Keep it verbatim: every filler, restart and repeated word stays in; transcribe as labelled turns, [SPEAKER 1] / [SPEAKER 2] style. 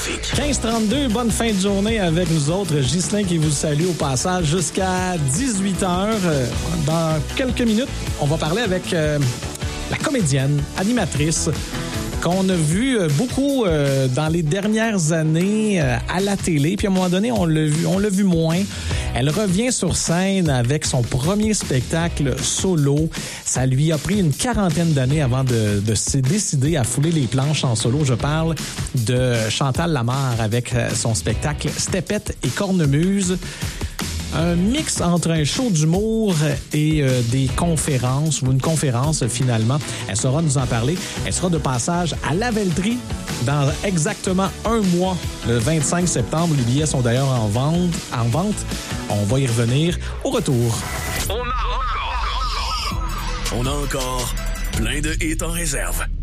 [SPEAKER 1] trafic.
[SPEAKER 2] quinze trente-deux, bonne fin de journée avec nous autres. Ghislain qui vous salue au passage jusqu'à dix-huit heures. Dans quelques minutes, on va parler avec euh, la comédienne, animatrice, qu'on a vu beaucoup euh, dans les dernières années euh, à la télé. Puis à un moment donné, on l'a vu, on l'a vu moins. Elle revient sur scène avec son premier spectacle solo. Ça lui a pris une quarantaine d'années avant de, de se décider à fouler les planches en solo. Je parle de Chantal Lamarre avec son spectacle Stepette et Cornemuse. Un mix entre un show d'humour et euh, des conférences, ou une conférence finalement. Elle saura nous en parler. Elle sera de passage à Lavellerie dans exactement un mois, le vingt-cinq septembre. Les billets sont d'ailleurs en vente. En vente. On va y revenir au retour.
[SPEAKER 1] On a encore, on a encore plein de hits en réserve.